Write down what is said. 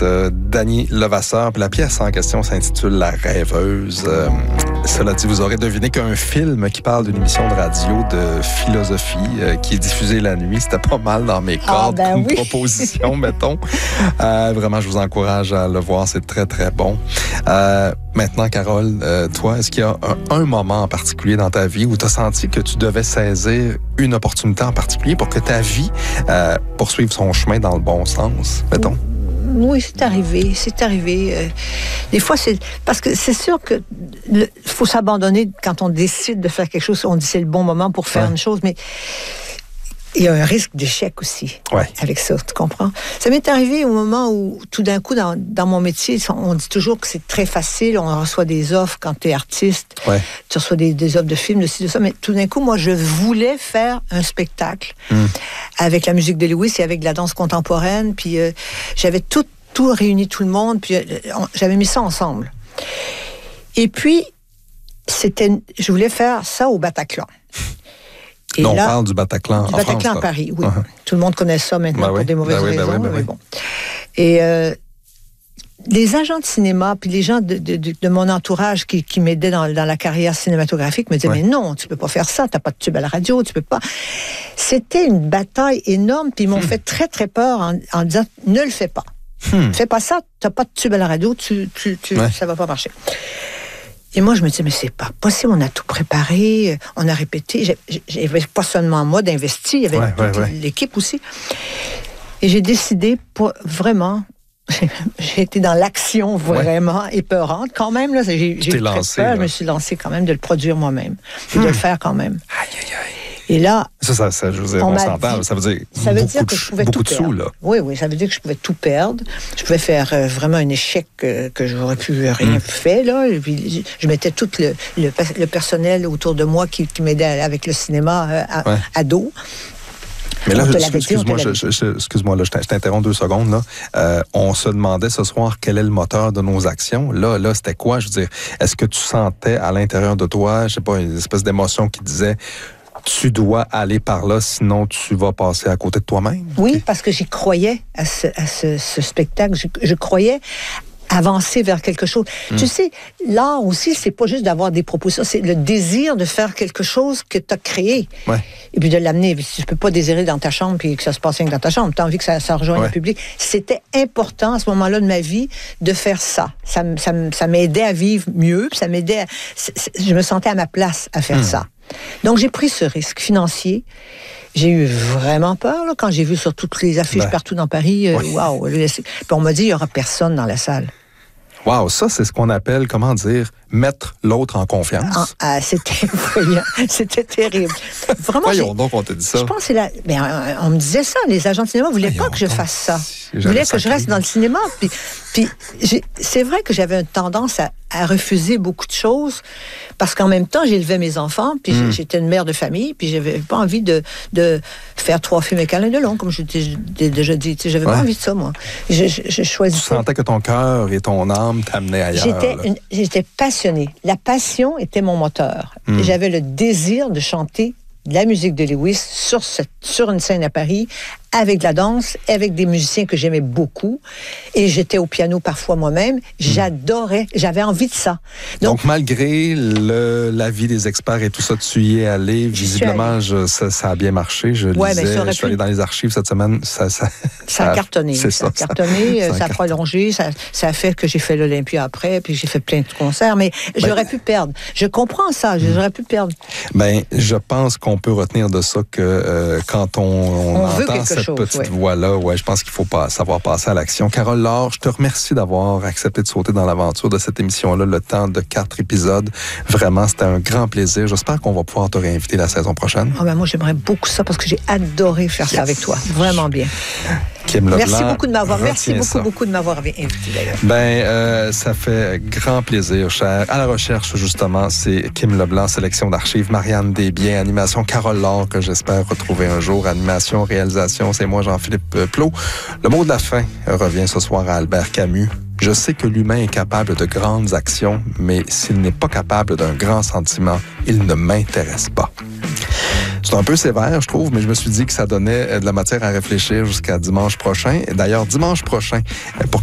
de Dany Levasseur. Puis la pièce en question s'intitule La Rêveuse. Cela dit, vous aurez deviné qu'un film qui parle d'une émission de radio de philosophie qui est diffusée la nuit, c'était pas mal dans mes cordes comme proposition, mettons. Vraiment, je vous encourage à le voir, c'est très, très bon. Maintenant, Carole, toi, est-ce qu'il y a un moment en particulier dans ta vie où tu as senti que tu devais saisir une opportunité en particulier pour que ta vie poursuive son chemin dans le bon sens, mettons? Oui, c'est arrivé. Des fois, c'est parce que c'est sûr que faut s'abandonner quand on décide de faire quelque chose. On dit c'est le bon moment pour faire une chose, mais il y a un risque d'échec aussi avec ça, tu comprends? Ça m'est arrivé au moment où, tout d'un coup, dans mon métier, on dit toujours que c'est très facile, on reçoit des offres quand tu es artiste, tu reçois des offres de films, de ci, de ça, mais tout d'un coup, moi, je voulais faire un spectacle avec la musique de Lewis et avec de la danse contemporaine, puis j'avais tout réuni, tout le monde, puis j'avais mis ça ensemble. Et puis, je voulais faire ça au Bataclan. Et là, on parle du Bataclan en France. Du Bataclan à Paris, oui. Tout le monde connaît ça maintenant pour des mauvaises raisons. Mais bon. Et les agents de cinéma, puis les gens de mon entourage qui m'aidaient dans la carrière cinématographique me disaient, mais non, tu peux pas faire ça, t'as pas de tube à la radio, tu peux pas. C'était une bataille énorme, puis ils m'ont fait très, très peur en disant, ne le fais pas. Fais pas ça, t'as pas de tube à la radio, ça va pas marcher. Et moi, je me disais, mais c'est pas possible, on a tout préparé, on a répété. J'avais pas seulement moi d'investir, il y avait toute l'équipe aussi. Et j'ai décidé, vraiment, j'ai été dans l'action vraiment épeurante quand même. Là, j'ai eu très peur, je me suis lancée quand même de le produire moi-même, et de le faire quand même. Et là, ça je veux dire, on s'entend, ça veut dire que je pouvais tout perdre. Là. Oui, ça veut dire que je pouvais tout perdre. Je pouvais faire vraiment un échec que j'aurais pu rien faire là. Et puis, je mettais tout le personnel autour de moi qui m'aidait avec le cinéma à dos. Mais là, excuse-moi, là, je t'interromps 2 secondes. Là. On se demandait ce soir quel est le moteur de nos actions. Là, c'était quoi? Je veux dire, est-ce que tu sentais à l'intérieur de toi, je sais pas, une espèce d'émotion qui disait tu dois aller par là, sinon tu vas passer à côté de toi-même? Oui, parce que j'y croyais à ce spectacle. Je croyais avancer vers quelque chose. Tu sais, l'art aussi, c'est pas juste d'avoir des propositions, c'est le désir de faire quelque chose que tu as créé. Et puis de l'amener. Tu peux pas désirer dans ta chambre puis que ça se passe rien que dans ta chambre. Tu as envie que ça rejoigne le public. C'était important à ce moment-là de ma vie de faire ça. Ça m'aidait à vivre mieux, puis ça m'aidait je me sentais à ma place à faire ça. Donc, j'ai pris ce risque financier. J'ai eu vraiment peur là, quand j'ai vu sur toutes les affiches partout dans Paris. Waouh! Puis on m'a dit, il n'y aura personne dans la salle. Wow, ça, c'est ce qu'on appelle, comment dire, mettre l'autre en confiance. C'était effrayant. C'était terrible. Vraiment, voyons donc, on t'a dit ça. Je pense que on me disait ça. Les agents de cinéma ne voulaient pas que je fasse ça. Ils voulaient que je reste dans le cinéma. Puis c'est vrai que j'avais une tendance à refuser beaucoup de choses parce qu'en même temps, j'élevais mes enfants, puis j'étais une mère de famille, puis j'avais pas envie de faire 3 films avec Alain Delon, comme je t'ai déjà dit. J'avais pas envie de ça, moi. Je choisissais. Tu sentais que ton cœur et ton âme t'amenaient ailleurs. J'étais passionnée. La passion était mon moteur. J'avais le désir de chanter de la musique de Lewis sur une scène à Paris, avec de la danse, avec des musiciens que j'aimais beaucoup. Et j'étais au piano parfois moi-même. J'adorais, j'avais envie de ça. Donc malgré l'avis des experts et tout ça, tu y es allé. Visiblement, ça a bien marché. Je lisais, je suis allé dans les archives cette semaine. Ça a cartonné. Ça a cartonné, ça a prolongé. Ça a fait que j'ai fait l'Olympia après, puis j'ai fait plein de concerts. Mais j'aurais pu perdre. Je comprends ça, j'aurais pu perdre. Je pense qu'on peut retenir de ça que quand on entend cette petite voix-là, je pense qu'il faut savoir passer à l'action. Carole Laure, je te remercie d'avoir accepté de sauter dans l'aventure de cette émission-là, le temps de 4 épisodes. Vraiment, c'était un grand plaisir. J'espère qu'on va pouvoir te réinviter la saison prochaine. Moi, j'aimerais beaucoup ça parce que j'ai adoré faire ça avec toi. Vraiment bien. Kim Leblanc, merci beaucoup de m'avoir invité d'ailleurs. Ça fait grand plaisir, cher. À la recherche, justement, c'est Kim Leblanc, sélection d'archives, Marianne Desbiens, animation Carole Laure, que j'espère retrouver un jour, animation, réalisation, c'est moi, Jean-Philippe Plot. Le mot de la fin revient ce soir à Albert Camus. Je sais que l'humain est capable de grandes actions, mais s'il n'est pas capable d'un grand sentiment, il ne m'intéresse pas. C'est un peu sévère, je trouve, mais je me suis dit que ça donnait de la matière à réfléchir jusqu'à dimanche prochain. D'ailleurs, dimanche prochain, pour